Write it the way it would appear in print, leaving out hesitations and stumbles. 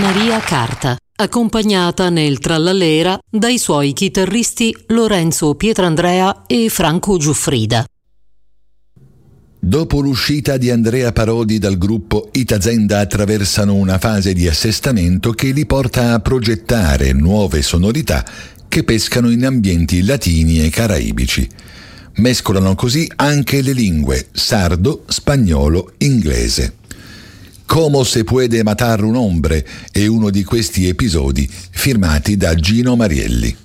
Maria Carta, accompagnata nel Trallallera dai suoi chitarristi Lorenzo Pietrandrea e Franco Giuffrida. Dopo l'uscita di Andrea Parodi dal gruppo, i Tazenda attraversano una fase di assestamento che li porta a progettare nuove sonorità che pescano in ambienti latini e caraibici. Mescolano così anche le lingue sardo, spagnolo, inglese. Como se puede matar un hombre è uno di questi episodi firmati da Gino Marielli.